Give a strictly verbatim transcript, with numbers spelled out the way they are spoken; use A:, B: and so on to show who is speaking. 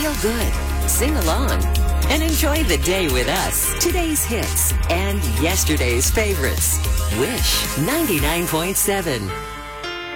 A: feel good, sing along, and enjoy the day with us. Today's hits and yesterday's favorites. Wish ninety-nine point seven.